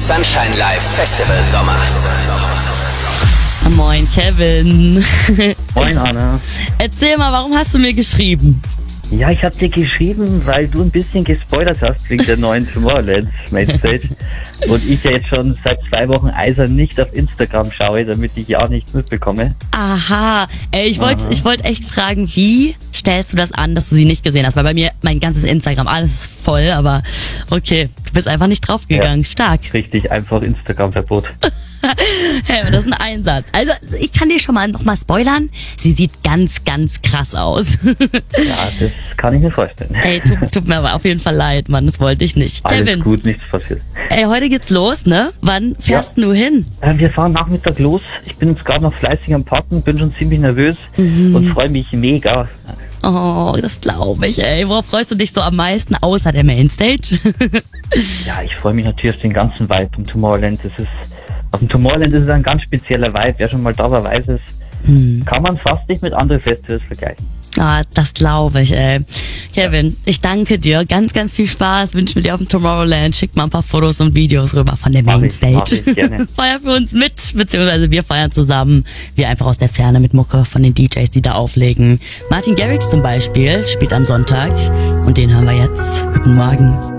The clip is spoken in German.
Sunshine Live Festival Sommer. Moin Kevin. Moin Anna. Erzähl mal, warum hast du mir geschrieben? Ja, ich habe dir geschrieben, weil du ein bisschen gespoilert hast wegen der neuen Tomorrowland Mainstage. Und ich ja jetzt schon seit 2 Wochen eisern nicht auf Instagram schaue, damit ich ja nichts mitbekomme. Aha. Ey, ich wollte echt fragen, wie stellst du das an, dass du sie nicht gesehen hast? Weil bei mir, mein ganzes Instagram, alles ist voll, aber okay, du bist einfach nicht draufgegangen. Ja, stark. Richtig, einfach Instagram-Verbot. Hey, das ist ein Einsatz. Also, ich kann dir schon mal nochmal spoilern. Sie sieht ganz, ganz krass aus. Ja, das kann ich mir vorstellen. Ey, tut mir aber auf jeden Fall leid, Mann, das wollte ich nicht. Alles Kevin, gut, nichts passiert. ey, heute geht's los, ne? Wann fährst du hin? Wir fahren Nachmittag los. Ich bin jetzt gerade noch fleißig am Packen, bin schon ziemlich nervös und freue mich mega. Oh, das glaube ich, ey. Worauf freust du dich so am meisten, außer der Mainstage? Ja, ich freue mich natürlich auf den ganzen Vibe im Tomorrowland. Auf dem Tomorrowland ist es ein ganz spezieller Vibe. Wer schon mal da war, weiß es. Kann man fast nicht mit anderen Festivals vergleichen. Ah, das glaube ich, ey. Kevin, ich danke dir. Ganz, ganz viel Spaß. Wünschen wir dir auf dem Tomorrowland. Schick mal ein paar Fotos und Videos rüber von der Mainstage. Mach ich gerne. Feier für uns mit, beziehungsweise wir feiern zusammen. Wir einfach aus der Ferne mit Mucke von den DJs, die da auflegen. Martin Garrix zum Beispiel spielt am Sonntag und den hören wir jetzt. Guten Morgen.